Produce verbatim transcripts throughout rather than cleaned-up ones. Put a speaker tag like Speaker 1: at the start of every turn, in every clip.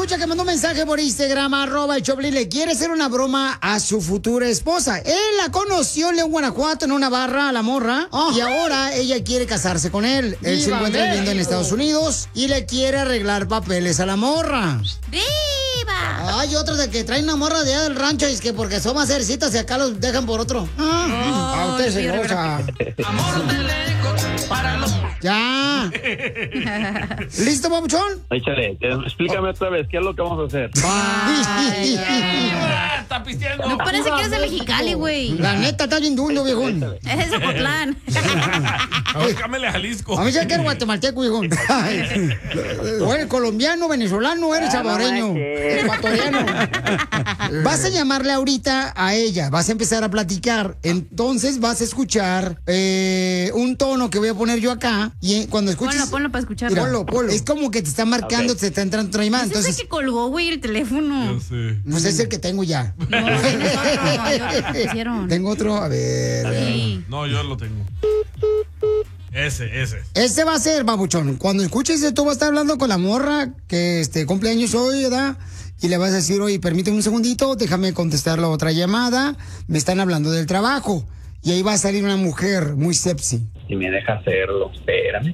Speaker 1: escucha que mandó un mensaje por Instagram, arroba el Choplin, le quiere hacer una broma a su futura esposa. Él la conoció en León, Guanajuato, en una barra, a la morra, oh, y ahora ella quiere casarse con él. Él se encuentra viviendo en Estados Unidos y le quiere arreglar papeles a la morra. ¡Viva! Hay otros de que traen una morra de allá del rancho y es que porque son más cercitas y acá los dejan por otro. Ah, oh, a usted se goza. Amor de lejos para los... Ya. ¿Listo, papuchón?
Speaker 2: Échale, explícame otra vez, ¿qué es lo que vamos a hacer?
Speaker 3: Ay, está pisteando.
Speaker 4: No parece que eres de Mexicali, güey.
Speaker 1: La neta, está bien duro, viejón.
Speaker 4: Es de Ocotlán.
Speaker 3: Búscamele a Jalisco.
Speaker 1: A mí ya que eres guatemalteco, viejón. O eres colombiano, venezolano, eres salvadoreño, ecuatoriano. Vas a llamarle ahorita a ella, vas a empezar a platicar. Entonces vas a escuchar eh, un tono que voy a poner yo acá. Y cuando escuches...
Speaker 4: Ponlo, ponlo para escucharlo.
Speaker 1: Mira, ponlo, ponlo. Es como que te está marcando, okay. Te está entrando otra llamada.
Speaker 4: Entonces... Es el que colgó, güey, el teléfono.
Speaker 3: Yo sé.
Speaker 1: Pues es el que tengo ya.
Speaker 4: No, tienes otro, no, yo lo pusieron.
Speaker 1: Tengo otro, a ver.
Speaker 4: Sí.
Speaker 3: No, yo lo tengo. Ese, ese.
Speaker 1: Ese va a ser, babuchón. Cuando escuches esto, vas a estar hablando con la morra que este cumpleaños hoy, ¿verdad? Y le vas a decir, oye, permíteme un segundito, déjame contestar la otra llamada. Me están hablando del trabajo. Y ahí va a salir una mujer muy sexy.
Speaker 2: Si me deja hacerlo, espérame.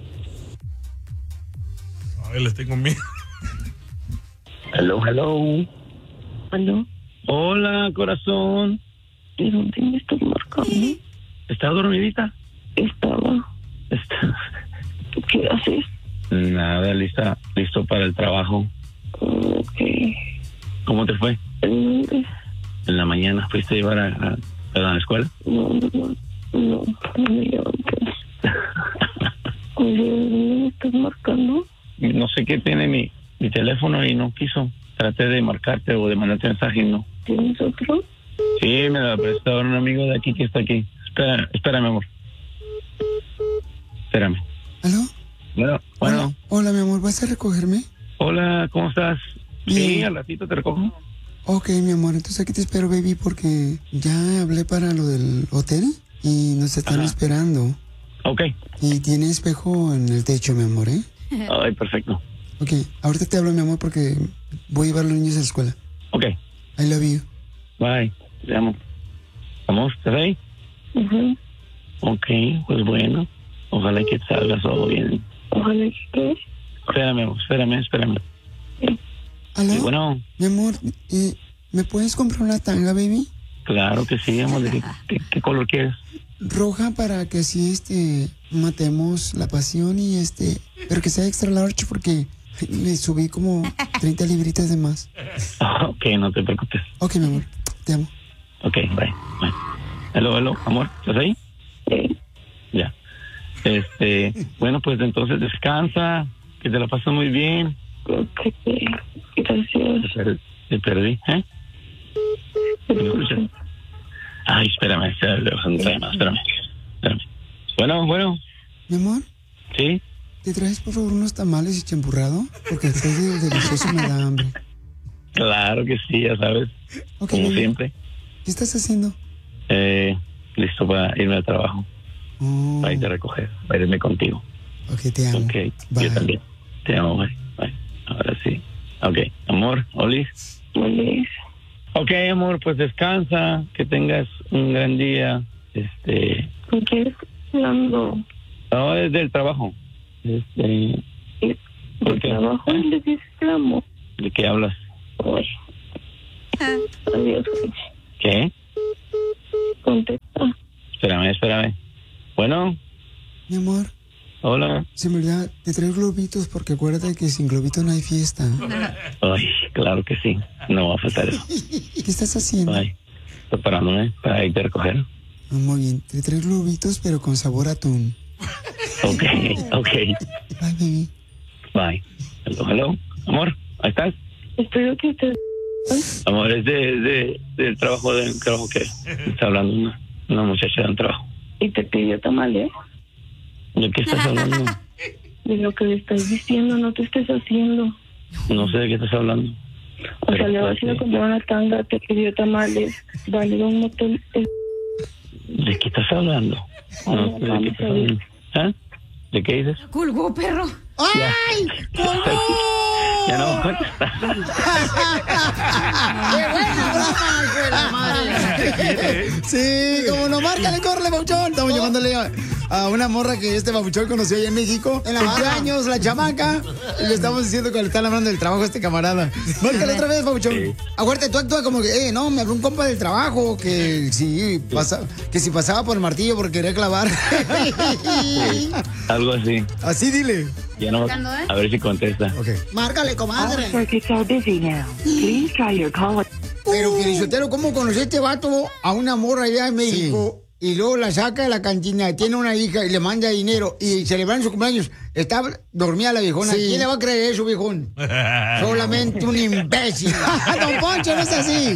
Speaker 3: A ver, les tengo miedo.
Speaker 2: Hello, hello.
Speaker 5: ¿Aló?
Speaker 2: Hola, corazón.
Speaker 5: ¿De dónde me estás marcando?
Speaker 2: ¿Estás dormidita?
Speaker 5: Estaba.
Speaker 2: Está...
Speaker 5: ¿Qué haces?
Speaker 2: Nada, lista, listo para el trabajo.
Speaker 5: Ok.
Speaker 2: ¿Cómo te fue?
Speaker 5: Mm.
Speaker 2: En la mañana fuiste a llevar a, a, a la escuela.
Speaker 5: No, no, no, no, no me levanté. Oye, ¿de dónde me estás marcando?
Speaker 2: No sé qué tiene mi, mi teléfono y no quiso. Traté de marcarte o de mandarte mensaje y no.
Speaker 5: ¿Tienes otro?
Speaker 2: Sí, me lo prestó un amigo de aquí que está aquí. Espera, espérame, amor. Espérame.
Speaker 1: ¿Aló?
Speaker 2: Bueno, bueno.
Speaker 1: Hola, hola, mi amor, ¿vas a recogerme?
Speaker 2: Hola, ¿cómo estás?
Speaker 1: Bien.
Speaker 2: Sí, al ratito te recojo.
Speaker 1: Ok, mi amor, entonces aquí te espero, baby, porque ya hablé para lo del hotel y nos están Ajá. esperando.
Speaker 2: Ok.
Speaker 1: Y tiene espejo en el techo, mi amor, ¿eh?
Speaker 2: Ay, perfecto.
Speaker 1: Ok, ahorita te hablo, mi amor, porque voy a llevar a los niños a la escuela.
Speaker 2: Ok.
Speaker 1: I love you.
Speaker 2: Bye, te amo. ¿Vamos? ¿Estás ahí?
Speaker 5: Uh-huh.
Speaker 2: Ok, pues bueno. Ojalá que salga todo bien.
Speaker 5: Ojalá que qué.
Speaker 2: Espérame, amor, espérame, espérame.
Speaker 5: Sí.
Speaker 1: ¿Aló?
Speaker 2: Sí, bueno.
Speaker 1: Mi amor, eh, ¿me puedes comprar una tanga, baby?
Speaker 2: Claro que sí, amor. ¿De qué, qué, qué color quieres?
Speaker 1: Roja, para que así, este, matemos la pasión y este, pero que sea extra large porque me subí como treinta libritas de más.
Speaker 2: Ok, no te preocupes.
Speaker 1: Ok, mi amor, te amo.
Speaker 2: Ok, bye, bye. Hello, hello, amor, ¿estás ahí?
Speaker 5: Sí.
Speaker 2: Ya. Este, bueno, pues entonces descansa, que te la pases muy bien.
Speaker 5: Ok, gracias.
Speaker 2: Te, per te perdí, ¿eh? ¿Me escuchas? Ay, espérame, espérame, espérame, espérame. Bueno, bueno.
Speaker 1: Mi amor.
Speaker 2: ¿Sí?
Speaker 1: ¿Te traes, por favor, unos tamales y champurrado? Porque después de delicioso me da hambre.
Speaker 2: Claro que sí, ya sabes.
Speaker 1: Okay,
Speaker 2: como
Speaker 1: baby.
Speaker 2: siempre.
Speaker 1: ¿Qué estás haciendo?
Speaker 2: Eh, listo para irme al trabajo.
Speaker 1: Oh.
Speaker 2: Para irte a recoger, para irme contigo.
Speaker 1: Ok, te amo.
Speaker 2: Ok,
Speaker 1: bye.
Speaker 2: Yo también. Te amo, bye. Bye. Ahora sí. Ok, amor, Olis.
Speaker 5: Olis.
Speaker 2: Ok, amor, pues descansa, que tengas un gran día. Este...
Speaker 5: ¿Con quién estás hablando?
Speaker 2: No, es del trabajo. Este...
Speaker 5: ¿Del trabajo? ¿Le dices el amor?
Speaker 2: ¿De qué hablas?
Speaker 5: Uy. Adiós.
Speaker 2: ¿Qué?
Speaker 5: Contesta.
Speaker 2: Espérame, espérame. Bueno.
Speaker 1: Mi amor.
Speaker 2: Hola.
Speaker 1: Sí, verdad, te traigo globitos porque acuérdate que sin globito no hay fiesta.
Speaker 2: Ay, claro que sí. No va a faltar eso.
Speaker 1: ¿Qué estás haciendo?
Speaker 2: Ay, preparándome para irte a recoger.
Speaker 1: Oh, muy bien, te traigo globitos pero con sabor a atún.
Speaker 2: Ok, ok.
Speaker 1: Bye, baby.
Speaker 2: Bye. Hello, hello. Amor, ¿ahí estás?
Speaker 5: Espero que estés...
Speaker 2: Amor, es de, de, del trabajo, del trabajo que está hablando una, una muchacha de un trabajo.
Speaker 5: ¿Y te pidió tamales?
Speaker 2: ¿De qué estás hablando?
Speaker 5: De lo que le estás diciendo, no te estés haciendo.
Speaker 2: No sé de qué estás hablando.
Speaker 5: O Pero sea, le vas a ir a comprar una tanga, te pidió tamales, vale un motel.
Speaker 2: ¿De qué estás hablando? No sé de qué estás hablando. ¿Ah? ¿De qué dices?
Speaker 4: Colgó, perro.
Speaker 1: ¡Ay! ¡Colgó!
Speaker 2: Ya no contesta.
Speaker 1: ¡Qué buena broma, hijo de la madre! Sí, como no, márcale, córrele, Papuchón. Estamos llamándole a, a una morra que este Papuchón conoció allá en México. En años, la chamaca. Y le estamos diciendo que le están hablando del trabajo a este camarada. Márcale otra vez, Papuchón. Sí. Acuérdate, tú actúas como que, eh, no, me habló un compa del trabajo que si, pasa, que si pasaba por el martillo porque quería clavar.
Speaker 2: Sí, algo así.
Speaker 1: Así dile.
Speaker 2: Ya no, a ver si contesta.
Speaker 1: Okay. Márcale, comadre.
Speaker 5: All circuits are busy now. Please try your call.
Speaker 1: Pero, Pielichotelo, ¿cómo conoció este vato a una morra allá en México? Sí. Y luego la saca de la cantina, tiene una hija y le manda dinero y celebran su cumpleaños. Está dormida la viejona. Sí. ¿Quién le va a creer eso, viejón? Solamente un imbécil. Don Poncho, no es así.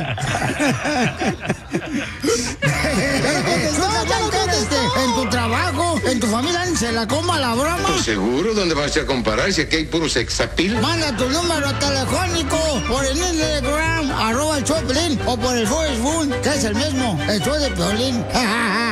Speaker 1: No, ya lo contesté. En tu trabajo, en tu familia, se la coma la broma.
Speaker 6: ¿Tú seguro? ¿Dónde vas a comparar si aquí hay puro sexapil?
Speaker 1: Manda tu número telefónico por el Instagram, arroba el show de Piolín, o por el Facebook, que es el mismo, el show de Piolín.